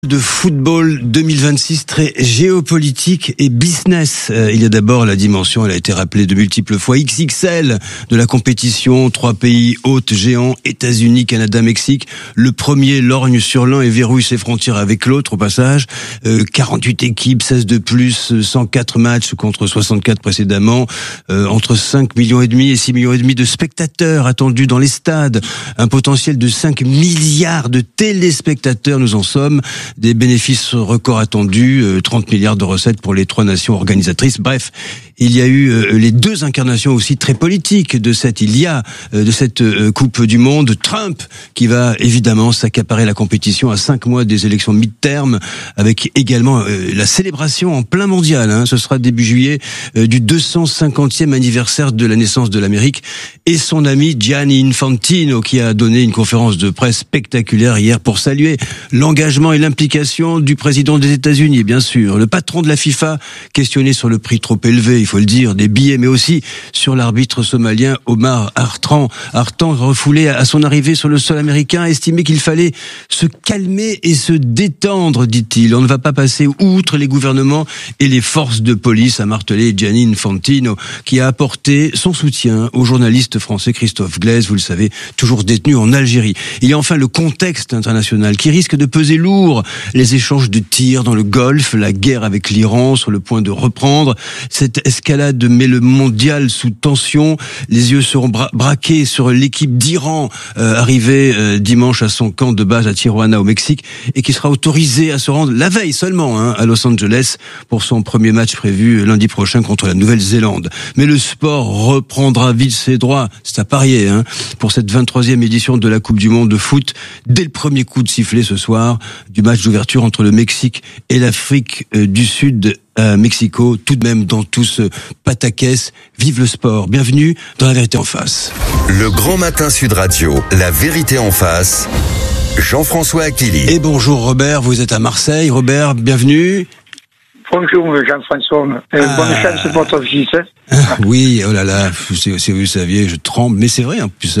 De football 2026 très géopolitique et business. Il y a d'abord la dimension, elle a été rappelée de multiples fois, XXL de la compétition. 3 pays hôtes géants, États-Unis, Canada, Mexique. Le premier lorgne sur l'un et verrouille ses frontières avec l'autre au passage. 48 équipes, 16 de plus, 104 matchs contre 64 précédemment. Entre 5,5 millions et 6,5 millions de spectateurs attendus dans les stades. Un potentiel de 5 milliards de téléspectateurs, nous en sommes. Des bénéfices records attendus, 30 milliards de recettes pour les 3 nations organisatrices. Bref, il y a eu les 2 incarnations aussi très politiques de cette Coupe du Monde. Trump qui va évidemment s'accaparer la compétition à 5 mois des élections mid-term, avec également la célébration en plein mondial. Ce sera début juillet du 250e anniversaire de la naissance de l'Amérique, et son ami Gianni Infantino qui a donné une conférence de presse spectaculaire hier pour saluer l'engagement et l'implication du président des États-Unis, bien sûr. Le patron de la FIFA, questionné sur le prix trop élevé, il faut le dire, des billets, mais aussi sur l'arbitre somalien Omar Hartan. Hartan, refoulé à son arrivée sur le sol américain, a estimé qu'il fallait se calmer et se détendre, dit-il. On ne va pas passer outre les gouvernements et les forces de police, a martelé Gianni Infantino, qui a apporté son soutien au journaliste français Christophe Glaise, vous le savez, toujours détenu en Algérie. Il y a enfin le contexte international qui risque de peser lourd. Les échanges de tirs dans le Golfe, la guerre avec l'Iran sur le point de reprendre. Cette escalade met le mondial sous tension. Les yeux seront braqués sur l'équipe d'Iran, arrivée dimanche à son camp de base à Tijuana au Mexique, et qui sera autorisée à se rendre la veille seulement à Los Angeles pour son premier match prévu lundi prochain contre la Nouvelle-Zélande. Mais le sport reprendra vite ses droits. C'est à parier pour cette 23e édition de la Coupe du Monde de foot. Dès le premier coup de sifflet ce soir du match d'ouverture entre le Mexique et l'Afrique du Sud à Mexico, tout de même dans tout ce pataquès. Vive le sport. Bienvenue dans La Vérité en face. Le Grand Matin Sud Radio, La Vérité en face. Jean-François Aquili. Et bonjour Robert, vous êtes à Marseille. Robert, bienvenue. Bonjour Jean-François, bonne chance pour ton fils. Oui, oh là là, si vous saviez, je tremble, mais c'est vrai en plus.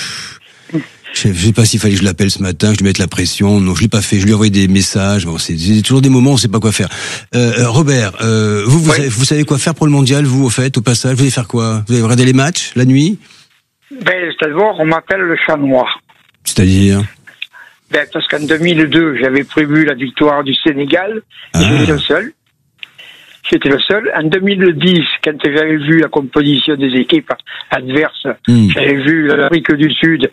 Je sais pas s'il fallait que je l'appelle ce matin, que je lui mette la pression. Non, je l'ai pas fait. Je lui ai envoyé des messages. Bon, c'est toujours des moments où on sait pas quoi faire. Robert, vous savez quoi faire pour le mondial, vous, au fait, au passage? Vous allez faire quoi? Vous allez regarder les matchs, la nuit? C'est-à-dire, on m'appelle le chat noir. C'est-à-dire? Parce qu'en 2002, j'avais prévu la victoire du Sénégal. J'étais le seul. En 2010, quand j'avais vu la composition des équipes adverses, j'avais vu l'Afrique du Sud,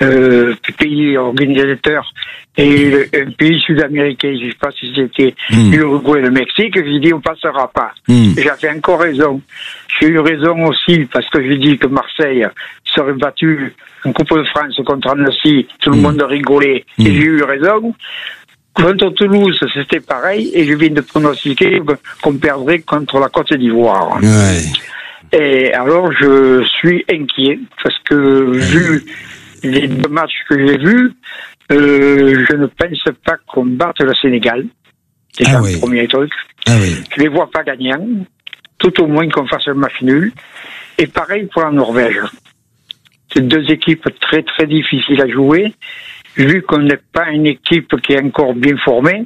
pays organisateur, et un pays sud-américain, je ne sais pas si c'était l'Uruguay et le Mexique, j'ai dit on passera pas. J'avais encore raison. J'ai eu raison aussi parce que j'ai dit que Marseille serait battu en Coupe de France contre Annecy, tout le monde rigolait, et j'ai eu raison. Contre Toulouse, c'était pareil, et je viens de pronostiquer qu'on perdrait contre la Côte d'Ivoire. Ouais. Et alors, je suis inquiet, parce que vu les 2 matchs que j'ai vus, je ne pense pas qu'on batte le Sénégal. C'est le premier truc. Je les vois pas gagnants, tout au moins qu'on fasse un match nul. Et pareil pour la Norvège. C'est 2 équipes très très difficiles à jouer. Vu qu'on n'est pas une équipe qui est encore bien formée,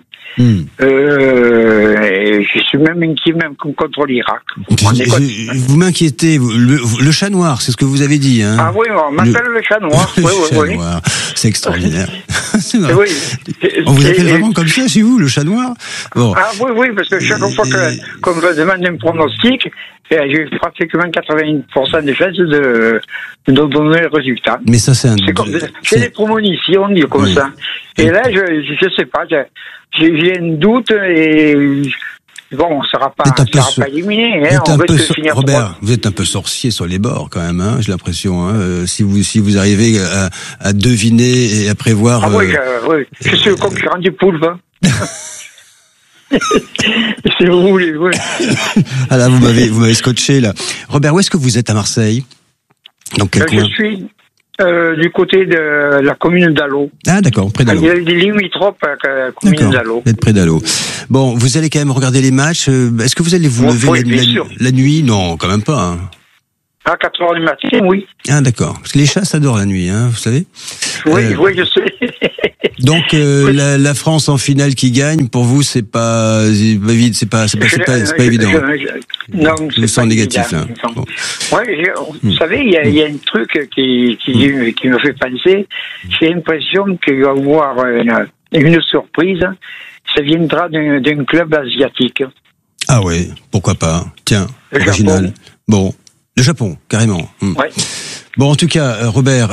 je suis même inquiet même contre l'Irak. Vous m'inquiétez, le chat noir, c'est ce que vous avez dit. Ah oui, on m'appelle le chat noir. Oui. Noir. C'est extraordinaire. Oui. On vous appelle vraiment comme ça chez vous, le chat noir? Bon. Ah oui, parce que chaque fois qu'on me demande un pronostic, j'ai pratiquement 80% de chances de donner le résultat. Mais ça, c'est des promonitions, on dit comme ça. Et là, je sais pas, j'ai un doute et bon, on ne sera pas éliminé. Robert, vous êtes un peu sorcier sur les bords quand même, j'ai l'impression. Si vous arrivez à deviner et à prévoir. Ah oui, je suis le concurrent du poulpe. Si vous voulez, oui. Ah là, vous m'avez scotché là. Robert, où est-ce que vous êtes à Marseille? Dans quel coin? Je suis du côté de la commune d'Allo. Ah d'accord, près d'Allo. Il y a des limitrophes à la commune d'Allo. Vous êtes près d'Allo. Bon, vous allez quand même regarder les matchs. Est-ce que vous allez vous lever la nuit? Non, quand même pas. À 4h du matin, oui. Ah, d'accord. Parce que les chats adorent la nuit, hein, vous savez. Oui, je sais. Donc, oui. la France en finale qui gagne, pour vous, c'est pas évident. Non, c'est sens négatif, là. Bon. Ouais, vous savez, il y a un truc qui me fait penser. J'ai l'impression qu'il va y avoir une surprise. Ça viendra d'un club asiatique. Ah ouais, pourquoi pas. Tiens, le original. Japon. Bon, le Japon, carrément. Ouais. Bon, en tout cas, Robert,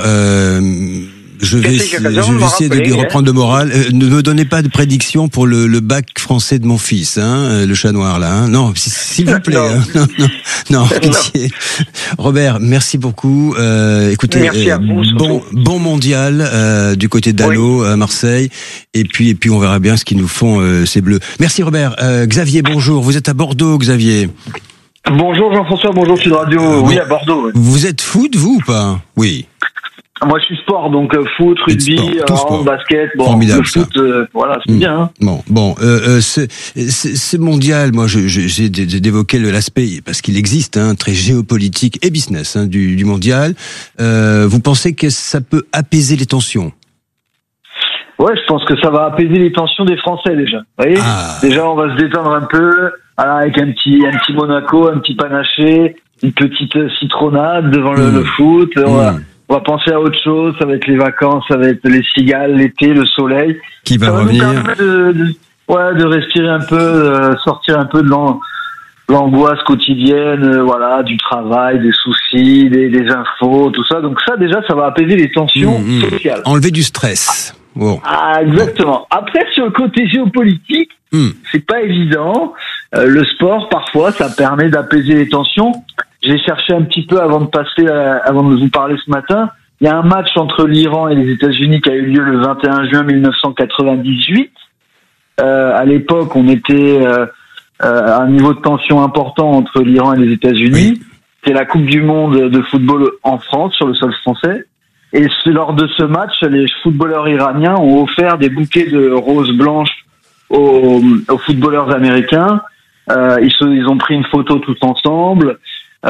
je vais essayer de reprendre le moral. Ne me donnez pas de prédiction pour le bac français de mon fils, hein, le chat noir là. Hein. Non, s'il vous plaît. Hein. Non, pitié. Robert, merci beaucoup. Écoutez, merci à vous, bon mondial du côté d'Allo à Marseille. Et puis on verra bien ce qu'ils nous font ces Bleus. Merci Robert. Xavier, bonjour. Vous êtes à Bordeaux, Xavier. Bonjour Jean-François, bonjour Sud Radio. Oui, à Bordeaux. Ouais. Vous êtes foot, vous ou pas? Oui. Moi, je suis sport, donc foot, rugby, hand, basket. Bon, formidable, le foot, voilà, c'est bien. Hein. Bon, c'est mondial. Moi, j'ai d'évoquer l'aspect parce qu'il existe, hein, très géopolitique et business hein, du mondial. Vous pensez que ça peut apaiser les tensions? Ouais, je pense que ça va apaiser les tensions des Français déjà. Vous voyez, déjà, on va se détendre un peu, avec un petit Monaco, un petit panaché, une petite citronnade devant le foot. On va penser à autre chose, ça va être les vacances, ça va être les cigales, l'été, le soleil. Qui va revenir. Ça va nous permettre de respirer un peu, sortir un peu de l'angoisse quotidienne, voilà, du travail, des soucis, des infos, tout ça. Donc ça, déjà, ça va apaiser les tensions sociales. Enlever du stress. Bon. Ah, exactement. Après, sur le côté géopolitique, c'est pas évident. Le sport, parfois, ça permet d'apaiser les tensions. J'ai cherché un petit peu avant de vous parler ce matin. Il y a un match entre l'Iran et les États-Unis qui a eu lieu le 21 juin 1998. À l'époque, on était à un niveau de tension important entre l'Iran et les États-Unis. Oui. C'est la Coupe du Monde de football en France, sur le sol français. Et lors de ce match, les footballeurs iraniens ont offert des bouquets de roses blanches aux footballeurs américains. Ils ont pris une photo tous ensemble.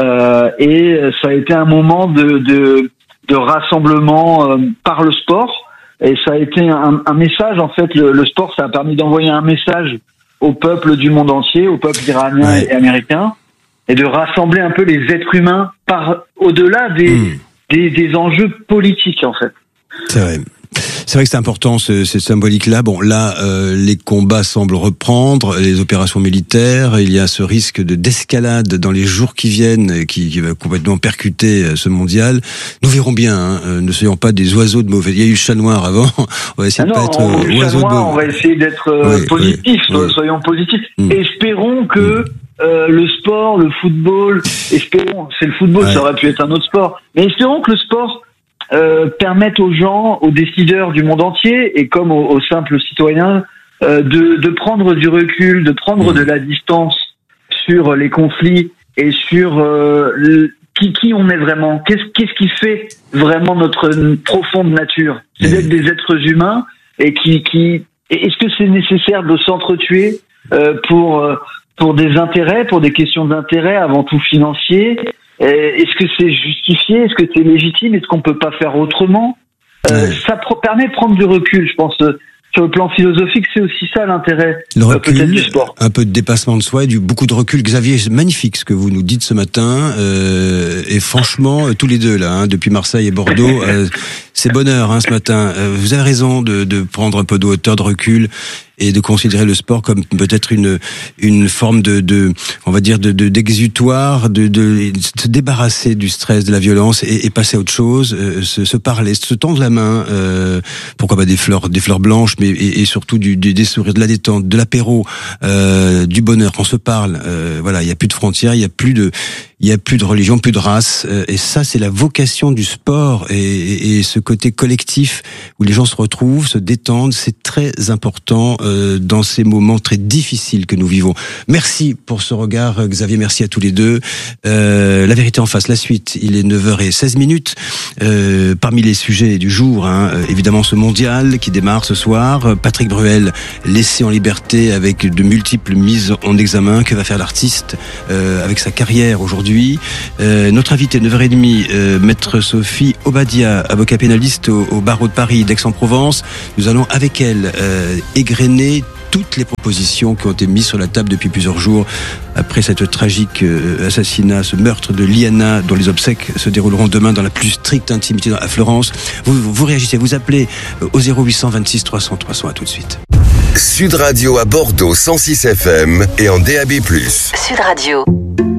Et ça a été un moment de rassemblement par le sport, et ça a été un message. En fait, le sport, ça a permis d'envoyer un message au peuple du monde entier, au peuple iranien et américain, et de rassembler un peu les êtres humains au-delà des enjeux politiques, en fait. C'est vrai. C'est vrai que c'est important, ce symbolique-là. Bon, là, les combats semblent reprendre, les opérations militaires. Il y a ce risque d'escalade dans les jours qui viennent, qui va complètement percuter ce mondial. Nous verrons bien. Hein, ne soyons pas des oiseaux de mauvais. Il y a eu le chat noir avant. On va essayer de pas être oiseaux de mauvais. On va essayer d'être positifs. Soyons positifs. Espérons que le sport, le football. Espérons. C'est le football. Ça aurait pu être un autre sport. Mais espérons que le sport permettre aux gens, aux décideurs du monde entier et comme aux simples citoyens de prendre du recul, de prendre de la distance sur les conflits et sur qui on est vraiment, qu'est-ce qui fait vraiment notre profonde nature. C'est d'être des êtres humains et est-ce que c'est nécessaire de s'entretuer pour des intérêts, pour des questions d'intérêt avant tout financiers? Est-ce que c'est justifié? Est-ce que c'est légitime? Est-ce qu'on peut pas faire autrement? Ça permet de prendre du recul, je pense. Sur le plan philosophique, c'est aussi ça l'intérêt peut-être du sport. Un peu de dépassement de soi et beaucoup de recul. Xavier, c'est magnifique ce que vous nous dites ce matin. Et franchement, tous les deux là, hein, depuis Marseille et Bordeaux, c'est bonheur hein, ce matin. Vous avez raison de prendre un peu de hauteur, de recul et de considérer le sport comme peut-être une forme on va dire d'exutoire, de se débarrasser du stress, de la violence et passer à autre chose, se parler, se tendre la main, pourquoi pas des fleurs blanches, mais et surtout des sourires, de la détente, de l'apéro, du bonheur, qu'on se parle. Voilà, il y a plus de frontières, il y a plus de religion, plus de race, et ça c'est la vocation du sport et ce côté collectif où les gens se retrouvent, se détendent, c'est très important dans ces moments très difficiles que nous vivons. Merci pour ce regard, Xavier, merci à tous les deux. La vérité en face, la suite, il est 9h16. Parmi les sujets du jour, hein, évidemment ce mondial qui démarre ce soir, Patrick Bruel laissé en liberté avec de multiples mises en examen. Que va faire l'artiste avec sa carrière aujourd'hui? aujourd'hui. Notre invité, 9h30, Maître Sophie Obadia, avocat pénaliste au barreau de Paris, d'Aix-en-Provence. Nous allons avec elle égrener toutes les propositions qui ont été mises sur la table depuis plusieurs jours après cette tragique assassinat, ce meurtre de Liana, dont les obsèques se dérouleront demain dans la plus stricte intimité à Florence. Vous réagissez, vous appelez au 0800 26 300 300. À tout de suite. Sud Radio à Bordeaux 106 FM et en DAB+. Sud Radio.